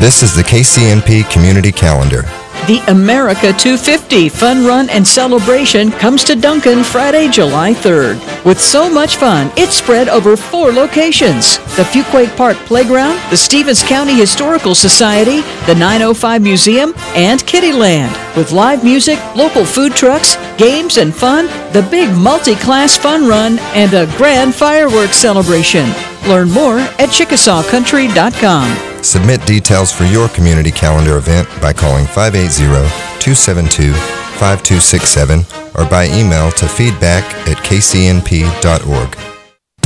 This is the KCNP Community Calendar. The America 250 Fun Run and Celebration comes to Duncan Friday, July 3rd. With so much fun, it's spread over 4 locations: the Fuquay Park Playground, the Stevens County Historical Society, the 905 Museum, and Kittyland. With live music, local food trucks, games and fun, the big multi-class fun run, and a grand fireworks celebration. Learn more at ChickasawCountry.com. Submit details for your community calendar event by calling 580-272-5267 or by email to feedback@kcnp.org.